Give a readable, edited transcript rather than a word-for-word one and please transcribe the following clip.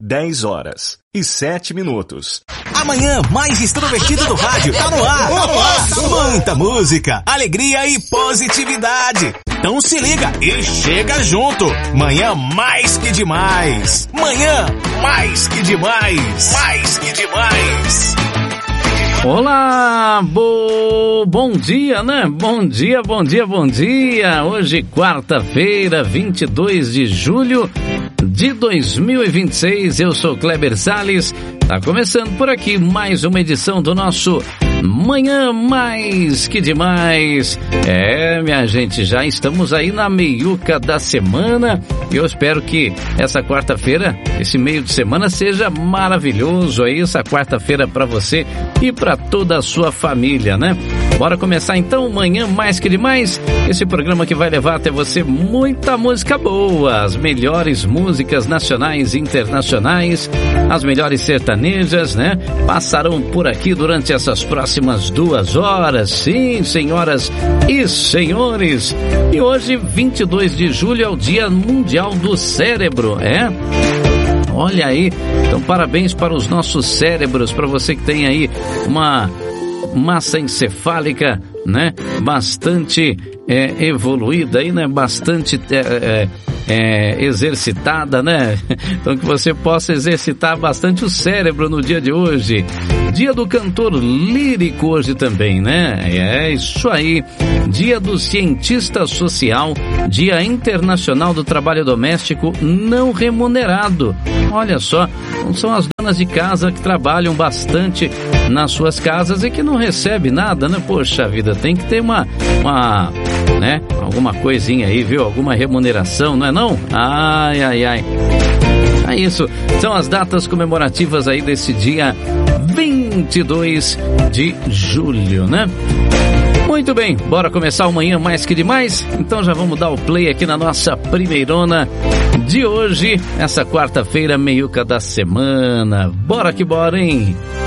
10h07. Amanhã mais extrovertido do rádio tá no ar. Muita música, alegria e positividade. Então se liga e chega junto. Manhã mais que demais. Manhã mais que demais. Mais que demais. Olá, bom dia, né? Bom dia. Hoje, quarta-feira, 22 de julho de 2026. Eu sou Kleber Salles. Tá começando por aqui mais uma edição do nosso Manhã Mais Que Demais. Minha gente, já estamos aí na meiuca da semana e eu espero que essa quarta-feira, esse meio de semana seja maravilhoso aí, essa quarta-feira para você e para toda a sua família, né? Bora começar então, Manhã Mais Que Demais, esse programa que vai levar até você muita música boa, as melhores músicas nacionais e internacionais, as melhores sertanejas, né? Passarão por aqui durante essas próximas 2 horas, sim, senhoras e senhores. E hoje, 22 de julho, é o Dia Mundial do Cérebro, Olha aí, então parabéns para os nossos cérebros, para você que tem aí uma massa encefálica, né? Bastante evoluída aí, né? Bastante exercitada, né? Então que você possa exercitar bastante o cérebro no dia de hoje. Dia do cantor lírico hoje também, né? É isso aí. Dia do cientista social, Dia Internacional do Trabalho Doméstico Não Remunerado. Olha só, são as donas de casa que trabalham bastante nas suas casas e que não recebem nada, né? Poxa vida, tem que ter uma né? Alguma coisinha aí, viu? Alguma remuneração, não é não? Ai. É isso, são as datas comemorativas aí desse dia 22 de julho, né? Muito bem, bora começar o Manhã Mais Que Demais? Então já vamos dar o play aqui na nossa primeirona de hoje, essa quarta-feira, meiuca da semana. Bora que bora, hein?